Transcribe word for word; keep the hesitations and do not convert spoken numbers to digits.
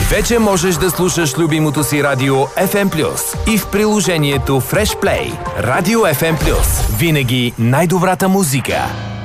Вече можеш да слушаш любимото си радио еф ем плюс и в приложението Fresh Play. Радио еф ем плюс. Винаги най-добрата музика.